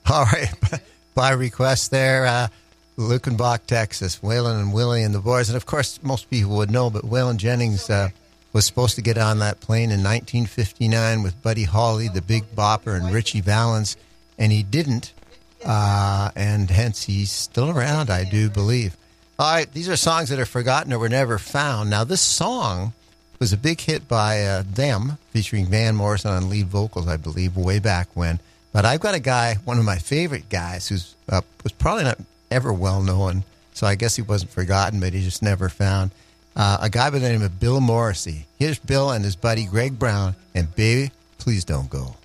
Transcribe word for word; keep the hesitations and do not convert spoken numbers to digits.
All right. By request there, uh, Lukenbach, Texas, Waylon and Willie and the boys. And, of course, most people would know, but Waylon Jennings uh, was supposed to get on that plane in nineteen fifty-nine with Buddy Holly, the Big Bopper, and Richie Valens, and he didn't, uh, and hence he's still around, I do believe. All right, these are songs that are forgotten or were never found. Now, this song was a big hit by uh, them, featuring Van Morrison on lead vocals, I believe, way back when. But I've got a guy, one of my favorite guys, who's uh, was probably not ever well known, so I guess he wasn't forgotten, but he just never found. Uh, a guy by the name of Bill Morrissey. Here's Bill and his buddy Greg Brown, and Baby, Please Don't Go.